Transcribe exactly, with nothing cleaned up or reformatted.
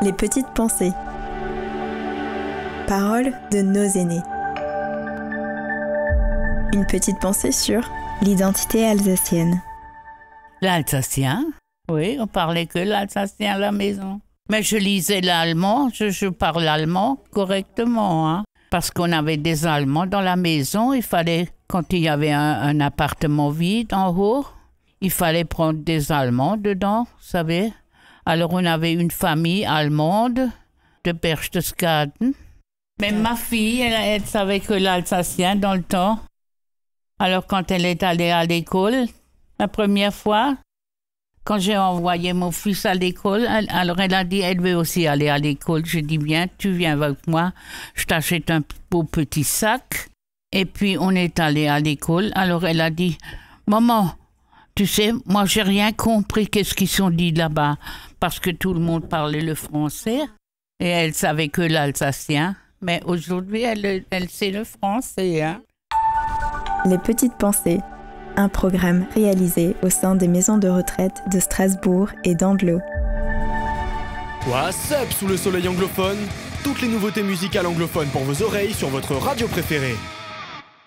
Les petites pensées. Paroles de nos aînés. Une petite pensée sur l'identité alsacienne. L'alsacien? Oui, on parlait que l'alsacien à la maison. Mais je lisais l'allemand, je, je parle allemand correctement, hein. Parce qu'on avait des Allemands dans la maison, il fallait, quand il y avait un, un appartement vide en haut, il fallait prendre des Allemands dedans, vous savez. Alors on avait une famille allemande de Berchtesgaden. Mais ma fille, elle, elle savait que l'alsacien dans le temps. Alors quand elle est allée à l'école, la première fois, quand j'ai envoyé mon fils à l'école, elle, alors elle a dit, elle veut aussi aller à l'école. J'ai dit, viens, tu viens avec moi, je t'achète un beau petit sac. Et puis on est allé à l'école. Alors elle a dit, maman, tu sais, moi j'ai rien compris qu'est-ce qu'ils sont dit là-bas, parce que tout le monde parlait le français et elle savait que l'alsacien. Mais aujourd'hui, elle, elle sait le français, hein. Les petites pensées. Un programme réalisé au sein des maisons de retraite de Strasbourg et d'Andlau. What's up sous le soleil anglophone? Toutes les nouveautés musicales anglophones pour vos oreilles sur votre radio préférée.